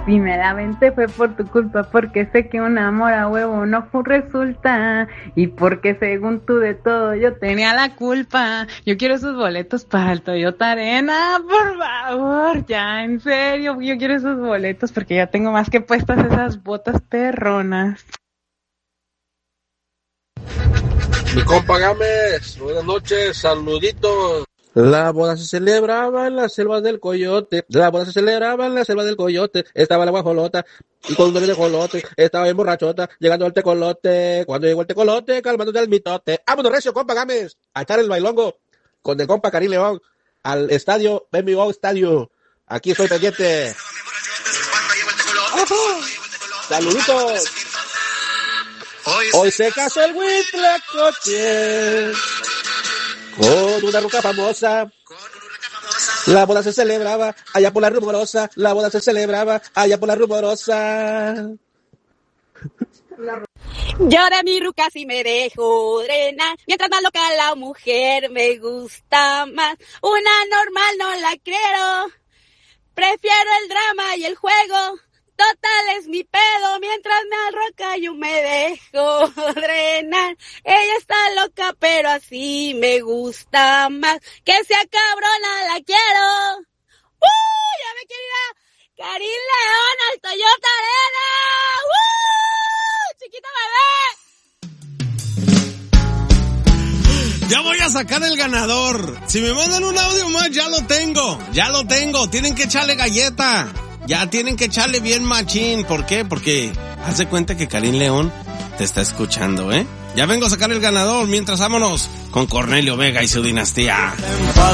Si me la aventé fue por tu culpa, porque sé que un amor a huevo no resulta, y porque según tú de todo yo tenía la culpa. Yo quiero esos boletos para el Toyota Arena, por favor, ya, en serio, yo quiero esos boletos porque ya tengo más que puestas esas botas perronas. Mi compa Gámez, buenas noches, saluditos. La boda se celebraba en las selvas del Coyote, la boda se celebraba en las selvas del Coyote, estaba la guajolota, y cuando viene el jolote, estaba bien borrachota, llegando al tecolote, cuando llegó el tecolote, calmándose al mitote. ¡Vámonos recio, compa Gámez! A echar el bailongo, con el compa Karim León, al estadio, BMO Estadio. Aquí estoy pendiente. ¡Saluditos! Hoy se casó el Huitlacoche con una ruca famosa. La boda se celebraba allá por la Rumorosa. La boda se celebraba allá por la Rumorosa. Yo de mi ruca sí me dejo drenar, mientras más loca la mujer me gusta más. Una normal no la quiero, prefiero el drama y el juego. Total es mi pedo, mientras me arroca yo me dejo drenar. Ella está loca, pero así me gusta más. Que sea cabrona, la quiero. Ya me quiero ir a Karim León al Toyota Arena. Chiquita bebé. Ya voy a sacar el ganador. Si me mandan un audio más, ya lo tengo. Tienen que echarle galleta. Ya tienen que echarle bien machín. ¿Por qué? Porque haz de cuenta que Karim León te está escuchando, ¿eh? Ya vengo a sacar el ganador. Mientras vámonos con Cornelio Vega y su dinastía.